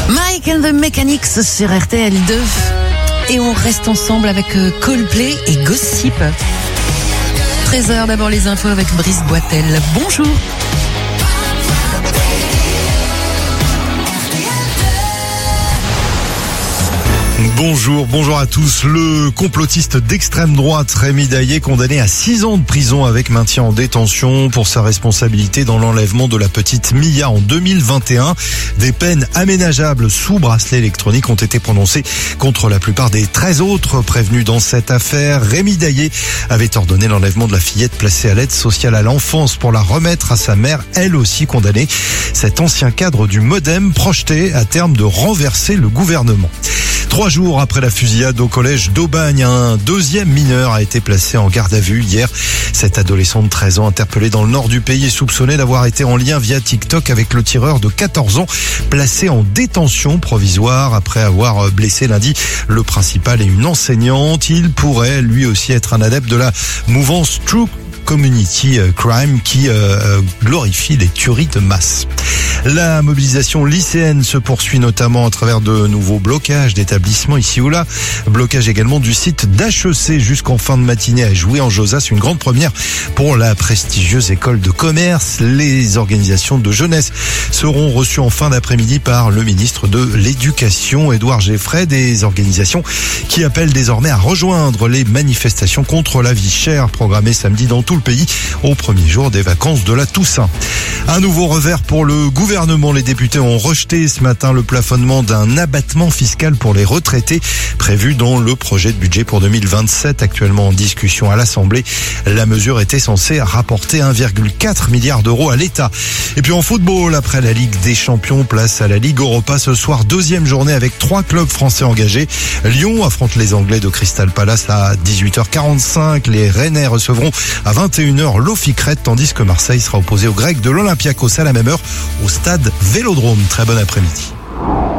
Mike and the Mechanics sur RTL2. Et on reste ensemble avec Coldplay et Gossip. 13h, d'abord les infos avec Brice Boitel. Bonjour. Bonjour à tous. Le complotiste d'extrême droite Rémi Daillé, condamné à 6 ans de prison avec maintien en détention pour sa responsabilité dans l'enlèvement de la petite Mia en 2021. Des peines aménageables sous bracelet électronique ont été prononcées contre la plupart des 13 autres prévenus dans cette affaire. Rémi Daillé avait ordonné l'enlèvement de la fillette placée à l'aide sociale à l'enfance pour la remettre à sa mère, elle aussi condamnée. Cet ancien cadre du MoDem projetait à terme de renverser le gouvernement. 3 jours après la fusillade au collège d'Aubagne, un deuxième mineur a été placé en garde à vue hier. Cet adolescent de 13 ans interpellé dans le nord du pays est soupçonné d'avoir été en lien via TikTok avec le tireur de 14 ans placé en détention provisoire après avoir blessé lundi le principal et une enseignante. Il pourrait lui aussi être un adepte de la mouvance True Community Crime qui glorifie les tueries de masse. La mobilisation lycéenne se poursuit notamment à travers de nouveaux blocages d'établissements ici ou là. Blocage également du site d'HEC jusqu'en fin de matinée à Jouy en Josas. Une grande première pour la prestigieuse école de commerce. Les organisations de jeunesse seront reçues en fin d'après-midi par le ministre de l'Éducation, Édouard Geffray. Des organisations qui appellent désormais à rejoindre les manifestations contre la vie chère programmées samedi dans tout le pays au premier jour des vacances de la Toussaint. Un nouveau revers pour le gouvernement. Les députés ont rejeté ce matin le plafonnement d'un abattement fiscal pour les retraités prévu dans le projet de budget pour 2027 actuellement en discussion à l'Assemblée. La mesure était censée rapporter 1,4 milliard d'euros à l'État. Et puis en football, après la Ligue des Champions, place à la Ligue Europa ce soir, deuxième journée avec 3 clubs français engagés. Lyon affronte les Anglais de Crystal Palace à 18h45. Les Rennais recevront à 21h l'Oficret, tandis que Marseille sera opposé aux Grecs de l'Olympiakos à la même heure au stade Vélodrome. Très bon après-midi.